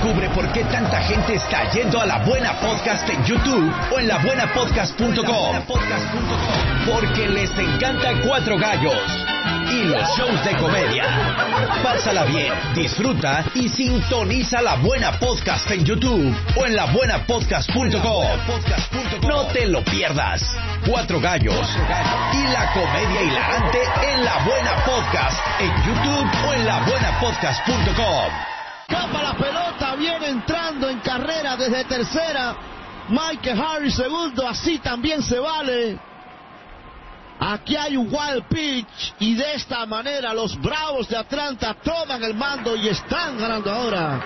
Descubre por qué tanta gente está yendo a La Buena Podcast en YouTube o en labuenapodcast.com. Porque les encanta Cuatro Gallos y los shows de comedia. Pásala bien, disfruta y sintoniza La Buena Podcast en YouTube o en labuenapodcast.com. No te lo pierdas. Cuatro Gallos y la comedia hilarante en La Buena Podcast en YouTube o en labuenapodcast.com. Capa la pelota, viene entrando en carrera desde tercera. Michael Harris segundo, así también se vale. Aquí hay un wild pitch y de esta manera los Bravos de Atlanta toman el mando y están ganando ahora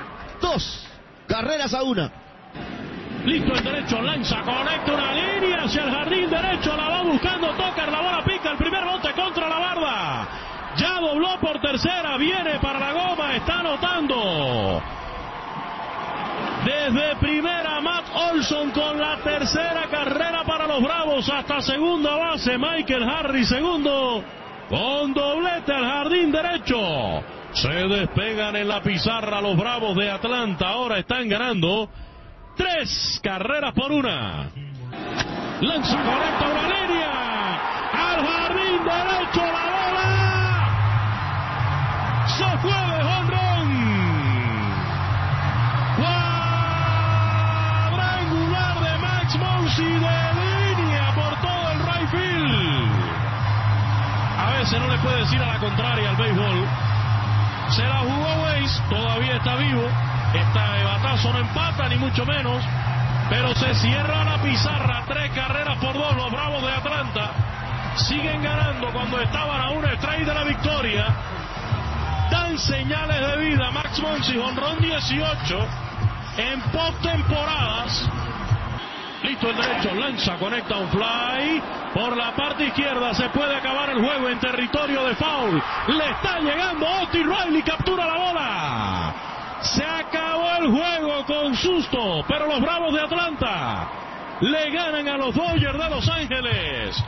2-1. Listo el derecho, lanza, conecta una línea hacia el jardín derecho, la va buscando Tucker, la bola pica, el primer bote contra la barda. Ya dobló por tercera, viene para la goma, está anotando. Desde primera, Matt Olson con la tercera carrera para los Bravos. Hasta segunda base, Michael Harris segundo. Con doblete al jardín derecho. Se despegan en la pizarra los Bravos de Atlanta. Ahora están ganando 3-1. Lanza, conecta una línea. Al jardín derecho la bola. Se fue de jonrón. Cuadrangular de Max Muncy de línea por todo el right field. A veces no le puede decir a la contraria al béisbol. Se la jugó Weiss, todavía está vivo. Este batazo no empata ni mucho menos, pero se cierra la pizarra. 3-2 los Bravos de Atlanta. Siguen ganando cuando estaban a un strike de la victoria. Dan señales de vida. Max Muncy, jonrón 18 en postemporadas. Listo el derecho, lanza, conecta un fly. Por la parte izquierda se puede acabar el juego en territorio de foul. Le está llegando Austin Riley, captura la bola. Se acabó el juego con susto, pero los Bravos de Atlanta le ganan a los Dodgers de Los Ángeles.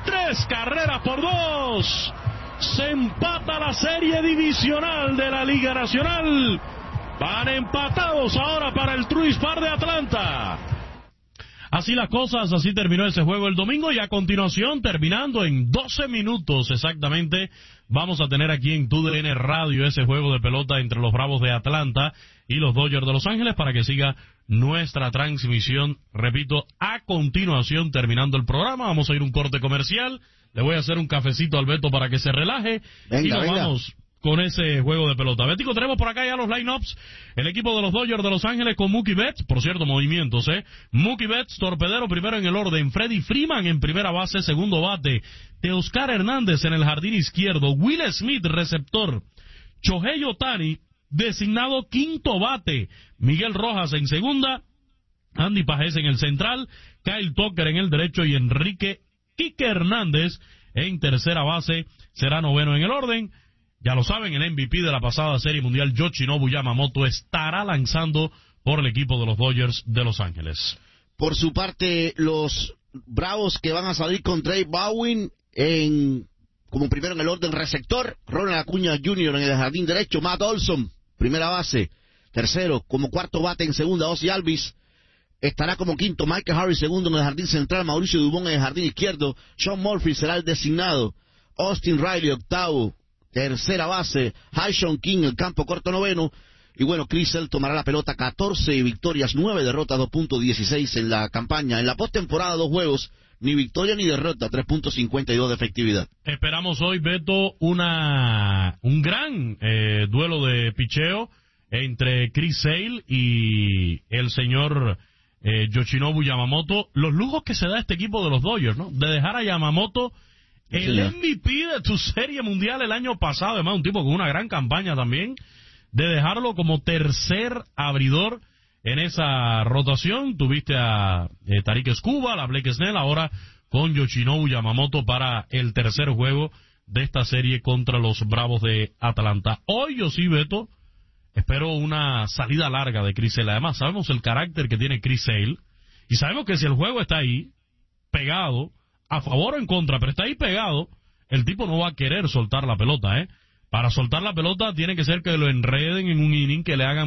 3-2. Se empata la serie divisional de la Liga Nacional. Van empatados ahora para el Truist Park de Atlanta. Así las cosas, así terminó ese juego el domingo y a continuación, terminando en 12 minutos exactamente, vamos a tener aquí en TUDN Radio ese juego de pelota entre los Bravos de Atlanta y los Dodgers de Los Ángeles para que siga nuestra transmisión. Repito, a continuación, terminando el programa, vamos a ir a un corte comercial, le voy a hacer un cafecito al Beto para que se relaje y nos vamos con ese juego de pelota. Bético, tenemos por acá ya los lineups. El equipo de los Dodgers de Los Ángeles con Mookie Betts, por cierto, movimientos, Mookie Betts, torpedero primero en el orden. Freddie Freeman en primera base, segundo bate. Teoscar Hernández en el jardín izquierdo. Will Smith, receptor. Shohei Ohtani, designado quinto bate. Miguel Rojas en segunda. Andy Pajés en el central. Kyle Tucker en el derecho y Enrique Quique Hernández en tercera base. Será noveno en el orden. Ya lo saben, el MVP de la pasada Serie Mundial, Yoshinobu Yamamoto, estará lanzando por el equipo de los Dodgers de Los Ángeles. Por su parte, los Bravos que van a salir con Trey Baldwin como primero en el orden receptor, Ronald Acuña Jr. en el jardín derecho, Matt Olson, primera base, tercero, como cuarto bate en segunda, Ozzie Albies, estará como quinto, Michael Harris segundo en el jardín central, Mauricio Dubón en el jardín izquierdo, Sean Murphy será el designado, Austin Riley octavo, tercera base, Hyun King, el campo corto noveno, y bueno, Chris Sale tomará la pelota, 14 victorias, 9 derrotas, 2.16 en la campaña. En la postemporada, 2 juegos, ni victoria ni derrota, 3.52 de efectividad. Esperamos hoy, Beto, un gran duelo de picheo entre Chris Sale y el señor Yoshinobu Yamamoto. Los lujos que se da este equipo de los Dodgers, ¿no? De dejar a Yamamoto el MVP de tu Serie Mundial el año pasado, además un tipo con una gran campaña también, de dejarlo como tercer abridor en esa rotación. Tuviste a Tarik Skubal, a Blake Snell, ahora con Yoshinobu Yamamoto para el tercer juego de esta serie contra los Bravos de Atlanta. Hoy yo sí, Beto, espero una salida larga de Chris Sale. Además, sabemos el carácter que tiene Chris Sale y sabemos que si el juego está ahí, pegado, a favor o en contra, pero está ahí pegado, el tipo no va a querer soltar la pelota, Para soltar la pelota tiene que ser que lo enreden en un inning, que le hagan